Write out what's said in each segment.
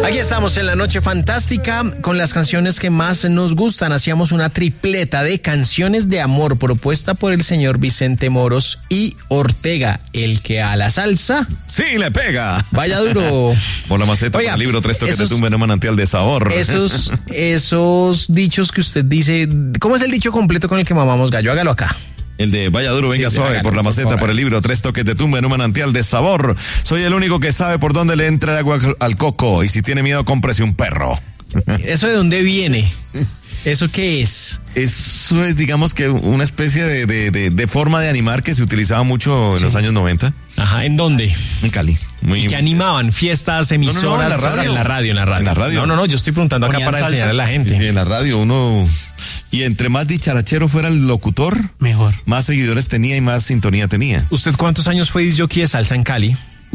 Aquí estamos en la noche fantástica con las canciones que más nos gustan. Hacíamos una tripleta de canciones de amor propuesta por el señor Vicente Moros y Ortega, el que a la salsa sí le pega. Vaya duro. Por la maceta, oiga, por el libro 3 toques de tumba en un manantial de sabor. Esos dichos que usted dice, ¿cómo es el dicho completo con el que mamamos gallo? Hágalo acá. El de vaya duro, venga sí, suave, por la maceta, por el libro 3 toques de tumba en un manantial de sabor. Soy el único que sabe por dónde le entra el agua al coco. Y si tiene miedo, cómprese un perro. ¿Eso de dónde viene? ¿Eso qué es? Eso es, digamos que una especie de forma de animar que se utilizaba mucho en los años 90. Ajá, ¿en dónde? En Cali. ¿Y que animaban? ¿Fiestas, emisoras? No, en la radio. En la radio. No, yo estoy preguntando acá para enseñarle a la gente. Sí, en la radio uno... Y entre más dicharachero fuera el locutor, mejor. Más seguidores tenía y más sintonía tenía. ¿Usted cuántos años fue disjockey de salsa en Cali?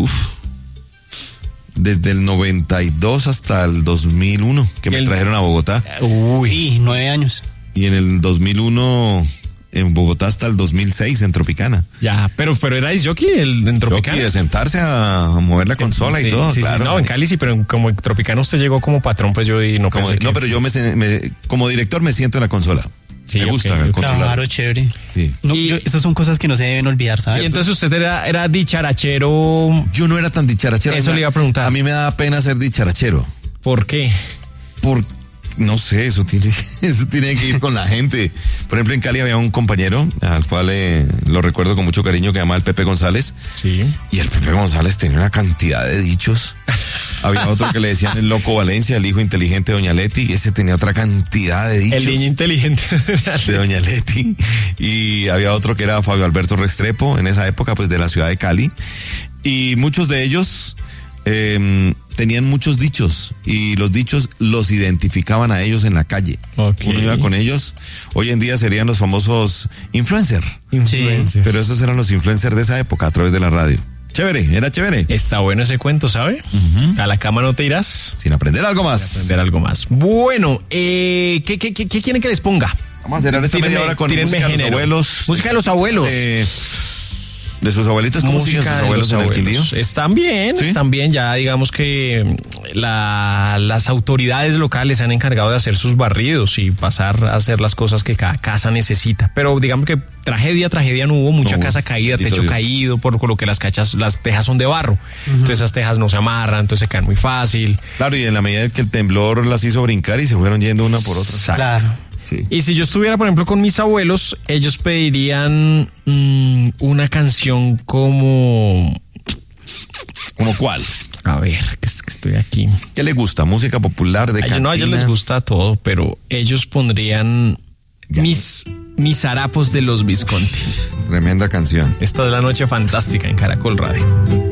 Desde el 92 hasta el 2001, que me trajeron a Bogotá. Uy, 9 años. Y en el 2001 en Bogotá hasta el 2006 en Tropicana. Ya, pero era disjockey en Tropicana. De sentarse a mover la consola y todo, claro. Sí, no, en Cali sí, pero como en Tropicana usted llegó como patrón, pues yo y no pensé No, pero yo como director me siento en la consola. Sí, me gusta controlar. Claro, chévere. Sí. No, esas son cosas que no se deben olvidar, ¿sabes? Y entonces usted era dicharachero. Yo no era tan dicharachero. Eso le iba a preguntar. A mí me da pena ser dicharachero. ¿Por qué? No sé, eso tiene que ir con la gente. Por ejemplo, en Cali había un compañero al cual lo recuerdo con mucho cariño, que se llama el Pepe González. Sí. Y el Pepe González tenía una cantidad de dichos. Había otro que le decían el Loco Valencia, el hijo inteligente de Doña Leti, y ese tenía otra cantidad de dichos. El niño inteligente de Doña Leti. Y había otro que era Fabio Alberto Restrepo, en esa época, pues de la ciudad de Cali. Y muchos de ellos tenían muchos dichos, y los dichos los identificaban a ellos en la calle. Okay. Uno iba con ellos. Hoy en día serían los famosos influencers. Sí. Pero esos eran los influencers de esa época a través de la radio. Chévere, era chévere. Está bueno ese cuento, ¿sabe? A la cama no te irás sin aprender algo más. Bueno, ¿qué quieren que les ponga? Vamos a cerrar esta media hora con música de los abuelos. Música de los abuelos. ¿De sus abuelitos? ¿Cómo siguen sus abuelos en el Quindío? Están bien, ya digamos que las autoridades locales se han encargado de hacer sus barridos y pasar a hacer las cosas que cada casa necesita. Pero digamos que tragedia no hubo, mucha casa caída, techo caído, por lo que las tejas son de barro. Entonces esas tejas no se amarran, entonces se caen muy fácil. Claro, y en la medida que el temblor las hizo brincar y se fueron yendo una por otra. Exacto. Claro. Sí. Y si yo estuviera, por ejemplo, con mis abuelos, ellos pedirían una canción como... ¿Como cuál? A ver, que estoy aquí. ¿Qué les gusta? ¿Música popular de cantina? No, a ellos les gusta todo, pero ellos pondrían mis harapos de los Visconti. Tremenda canción. Esta es la noche fantástica en Caracol Radio.